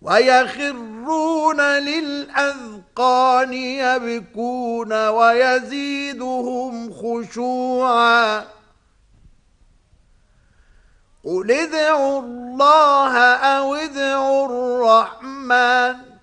ويخرون للأذقان يبكون ويزيدهم خشوعا قل ادعوا الله أو ادعوا الرحمن